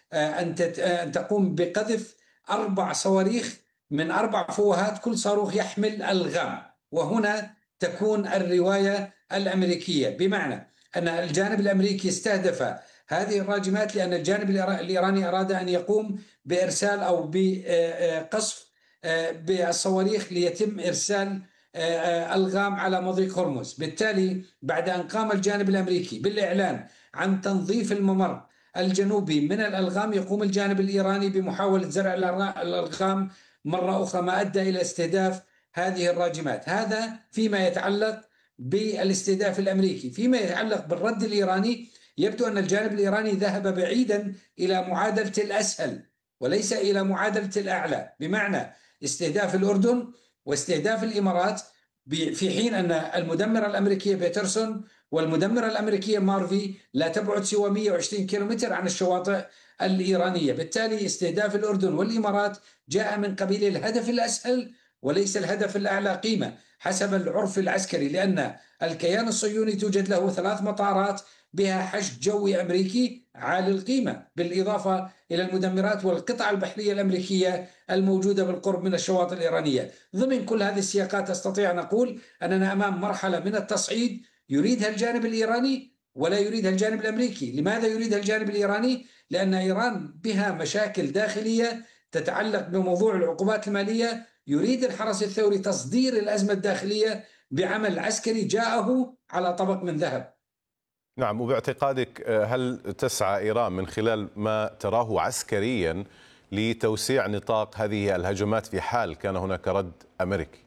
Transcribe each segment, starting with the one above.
أن تقوم بقذف 4 صواريخ من 4 فوهات، كل صاروخ يحمل ألغام. وهنا تكون الرواية الأمريكية، بمعنى أن الجانب الأمريكي استهدف هذه الراجمات لأن الجانب الإيراني أراد أن يقوم بإرسال أو بقصف بالصواريخ ليتم إرسال ألغام على مضيق هرمز. بالتالي بعد أن قام الجانب الأمريكي بالإعلان عن تنظيف الممر الجنوبي من الألغام، يقوم الجانب الإيراني بمحاولة زرع الألغام مرة أخرى، ما أدى إلى استهداف هذه الراجمات. هذا فيما يتعلق بالاستهداف الأمريكي. فيما يتعلق بالرد الإيراني، يبدو أن الجانب الإيراني ذهب بعيدا إلى معادلة الأسهل وليس إلى معادلة الأعلى، بمعنى استهداف الأردن واستهداف الإمارات، في حين أن المدمرة الأمريكية بيترسون والمدمرة الأمريكية مارفي لا تبعد سوى 120 كيلومتر عن الشواطئ الإيرانية. بالتالي استهداف الأردن والإمارات جاء من قبيل الهدف الأسهل وليس الهدف الأعلى قيمة حسب العرف العسكري، لأن الكيان الصهيوني توجد له 3 مطارات بها حشد جوي أمريكي عالي القيمة، بالإضافة إلى المدمرات والقطع البحرية الأمريكية الموجودة بالقرب من الشواطئ الإيرانية. ضمن كل هذه السياقات أستطيع أن أقول أننا أمام مرحلة من التصعيد يريدها الجانب الإيراني ولا يريدها الجانب الأمريكي. لماذا يريدها الجانب الإيراني؟ لأن إيران بها مشاكل داخلية تتعلق بموضوع العقوبات المالية. يريد الحرس الثوري تصدير الأزمة الداخلية بعمل عسكري جاءه على طبق من ذهب. نعم، وباعتقادك هل تسعى إيران من خلال ما تراه عسكريا لتوسيع نطاق هذه الهجمات في حال كان هناك رد أمريكي؟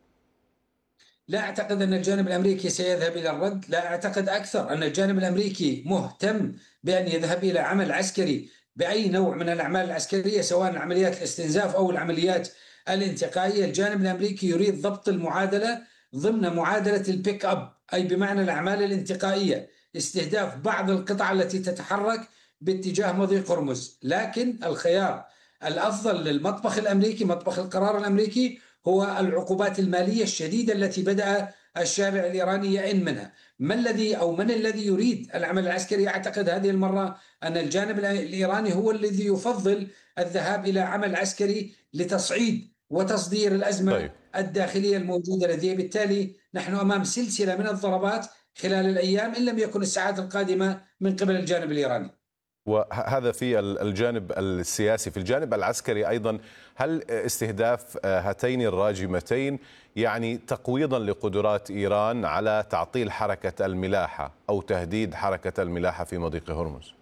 لا أعتقد أن الجانب الأمريكي سيذهب إلى الرد. لا أعتقد أكثر أن الجانب الأمريكي مهتم بأن يذهب إلى عمل عسكري بأي نوع من الأعمال العسكرية، سواء عمليات الاستنزاف أو العمليات الانتقائية. الجانب الأمريكي يريد ضبط المعادلة ضمن معادلة البيك أب، أي بمعنى الأعمال الانتقائية، استهداف بعض القطع التي تتحرك باتجاه مضيق هرمز. لكن الخيار الأفضل للمطبخ الأمريكي، مطبخ القرار الأمريكي، هو العقوبات المالية الشديدة التي بدأ الشارع الإيراني يئن منها. من الذي يريد العمل العسكري؟ أعتقد هذه المرة أن الجانب الإيراني هو الذي يفضل الذهاب إلى عمل عسكري لتصعيد وتصدير الأزمة الداخلية الموجودة لديه. بالتالي نحن أمام سلسلة من الضربات خلال الأيام إن لم يكن الساعات القادمة من قبل الجانب الإيراني. وهذا في الجانب السياسي. في الجانب العسكري أيضا، هل استهداف هاتين الراجمتين يعني تقويضا لقدرات إيران على تعطيل حركة الملاحة أو تهديد حركة الملاحة في مضيق هرمز؟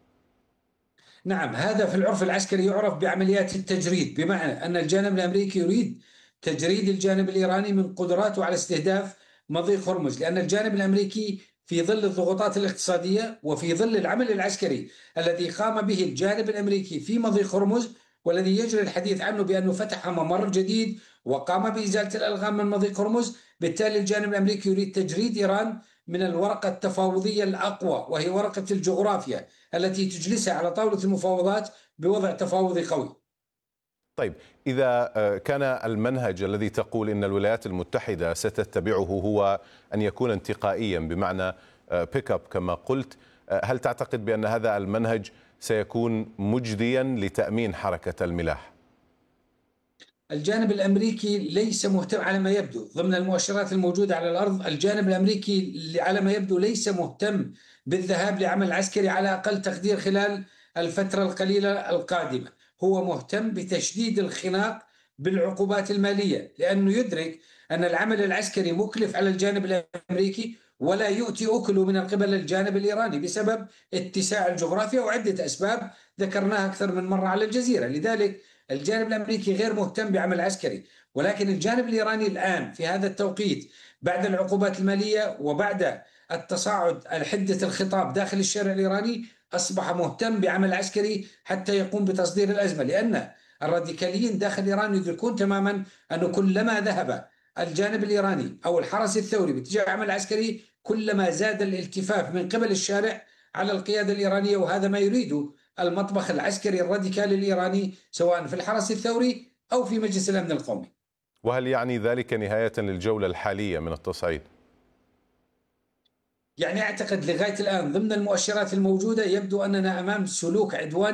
نعم، هذا في العرف العسكري يعرف بعمليات التجريد، بمعنى أن الجانب الأمريكي يريد تجريد الجانب الإيراني من قدراته على استهداف مضيق هرمز، لأن الجانب الأمريكي في ظل الضغوطات الاقتصادية وفي ظل العمل العسكري الذي قام به الجانب الأمريكي في مضيق هرمز، والذي يجري الحديث عنه بأنه فتح ممر جديد وقام بإزالة الألغام من مضيق هرمز. بالتالي الجانب الأمريكي يريد تجريد إيران من الورقة التفاوضية الأقوى، وهي ورقة الجغرافيا التي تجلسها على طاولة المفاوضات بوضع تفاوضي قوي. طيب، إذا كان المنهج الذي تقول إن الولايات المتحدة ستتبعه هو أن يكون انتقائيا بمعنى بيك اب كما قلت، هل تعتقد بأن هذا المنهج سيكون مجديا لتأمين حركة الملاحة؟ الجانب الأمريكي ليس مهتم على ما يبدو ضمن المؤشرات الموجودة على الأرض. الجانب الأمريكي على ما يبدو ليس مهتم بالذهاب لعمل عسكري على أقل تقدير خلال الفترة القليلة القادمة. هو مهتم بتشديد الخناق بالعقوبات المالية، لأنه يدرك أن العمل العسكري مكلف على الجانب الأمريكي ولا يؤتي أكله من قبل الجانب الإيراني بسبب اتساع الجغرافيا وعدة أسباب ذكرناها أكثر من مرة على الجزيرة. لذلك الجانب الأمريكي غير مهتم بعمل عسكري، ولكن الجانب الإيراني الآن في هذا التوقيت بعد العقوبات المالية وبعد التصاعد حدة الخطاب داخل الشارع الإيراني أصبح مهتم بعمل عسكري حتى يقوم بتصدير الأزمة، لأن الراديكاليين داخل إيران يدركون تماما أنه كلما ذهب الجانب الإيراني أو الحرس الثوري باتجاه عمل عسكري كلما زاد الالتفاف من قبل الشارع على القيادة الإيرانية، وهذا ما يريده المطبخ العسكري الراديكالي الإيراني سواء في الحرس الثوري أو في مجلس الأمن القومي. وهل يعني ذلك نهاية للجولة الحالية من التصعيد؟ يعني أعتقد لغاية الآن ضمن المؤشرات الموجودة يبدو أننا أمام سلوك عدواني